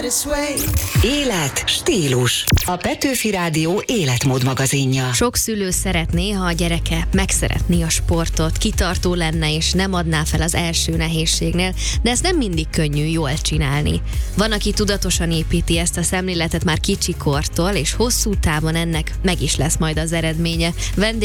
Élet, stílus. A Petőfi Rádió életmód magazinja. Sok szülő szeretné, ha a gyereke megszeretné a sportot, kitartó lenne és nem adná fel az első nehézségnél, de ezt nem mindig könnyű jól csinálni. Van, aki tudatosan építi ezt a szemléletet már kicsikortól, és hosszú távon ennek meg is lesz majd az eredménye.